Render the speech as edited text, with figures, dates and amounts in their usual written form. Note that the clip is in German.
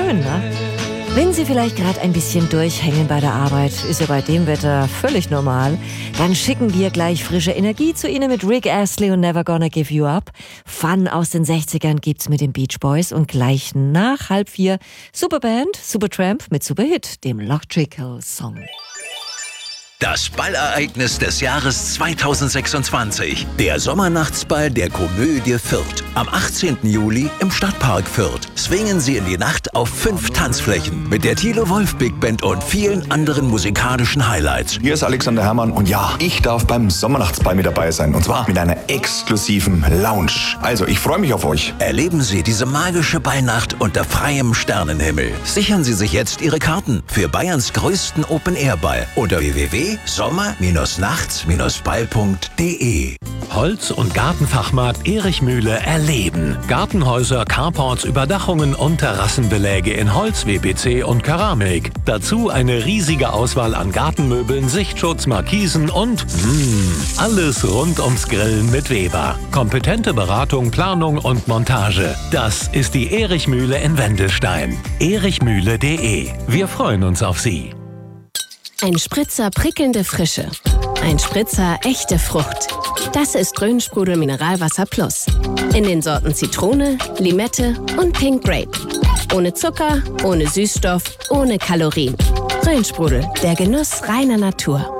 schön, ne? Wenn Sie vielleicht gerade ein bisschen durchhängen bei der Arbeit, ist ja bei dem Wetter völlig normal, dann schicken wir gleich frische Energie zu Ihnen mit Rick Astley und Never Gonna Give You Up. Fun aus den 60ern gibt's mit den Beach Boys und gleich nach 3:30 Superband, Supertramp mit Superhit, dem Logical Song. Das Ballereignis des Jahres 2026. Der Sommernachtsball der Komödie Fürth. Am 18. Juli im Stadtpark Fürth. Swingen Sie in die Nacht auf 5 Tanzflächen mit der Thilo Wolf Big Band und vielen anderen musikalischen Highlights. Hier ist Alexander Herrmann und ja, ich darf beim Sommernachtsball mit dabei sein. Und zwar mit einer exklusiven Lounge. Also, ich freue mich auf euch. Erleben Sie diese magische Ballnacht unter freiem Sternenhimmel. Sichern Sie sich jetzt Ihre Karten für Bayerns größten Open-Air-Ball unter www.sommer-ball.de. Holz- und Gartenfachmarkt Erich Mühle erleben. Gartenhäuser, Carports, Überdachungen und Terrassenbeläge in Holz, WPC und Keramik. Dazu eine riesige Auswahl an Gartenmöbeln, Sichtschutz, Markisen und alles rund ums Grillen mit Weber. Kompetente Beratung, Planung und Montage. Das ist die Erich Mühle in Wendelstein. erichmühle.de. Wir freuen uns auf Sie. Ein Spritzer prickelnde Frische. Ein Spritzer echte Frucht. Das ist Rhönsprudel Mineralwasser Plus. In den Sorten Zitrone, Limette und Pink Grape. Ohne Zucker, ohne Süßstoff, ohne Kalorien. Rhönsprudel, der Genuss reiner Natur.